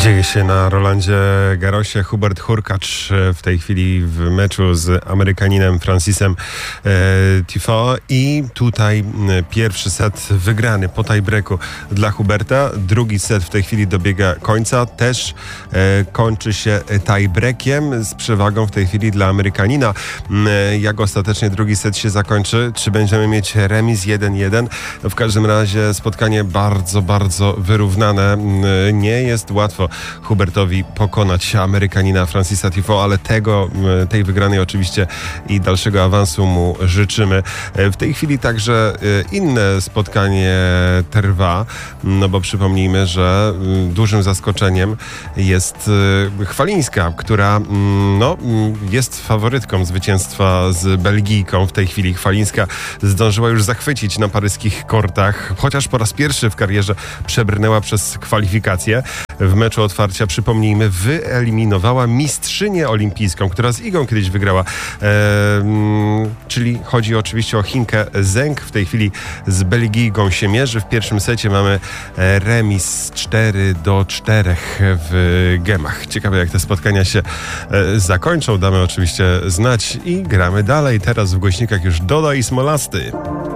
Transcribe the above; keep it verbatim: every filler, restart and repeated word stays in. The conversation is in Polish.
Dzieje się na Rolandzie Garrosie. Hubert Hurkacz w tej chwili w meczu z Amerykaninem Francisem e, Tiafoe i tutaj pierwszy set wygrany po tiebreaku dla Huberta. Drugi set w tej chwili dobiega końca. Też e, kończy się tiebreakiem z przewagą w tej chwili dla Amerykanina. E, jak ostatecznie drugi set się zakończy? Czy będziemy mieć remis jeden jeden? W każdym razie spotkanie bardzo, bardzo wyrównane. E, nie jest łatwo Hubertowi pokonać Amerykanina Francisa Tiafoe, ale tego, tej wygranej oczywiście i dalszego awansu mu życzymy. W tej chwili także inne spotkanie trwa, no bo przypomnijmy, że dużym zaskoczeniem jest Chwalińska, która no, jest faworytką zwycięstwa z Belgijką. W tej chwili Chwalińska zdążyła już zachwycić na paryskich kortach, chociaż po raz pierwszy w karierze przebrnęła przez kwalifikacje. W meczu otwarcia, przypomnijmy, wyeliminowała mistrzynię olimpijską, która z Igą kiedyś wygrała. Eee, czyli chodzi oczywiście o Chinkę Zheng. W tej chwili z Belgijką się mierzy. W pierwszym secie mamy remis cztery do czterech w gemach. Ciekawe, jak te spotkania się e, zakończą. Damy oczywiście znać i gramy dalej. Teraz w głośnikach już Doda i Smolasty.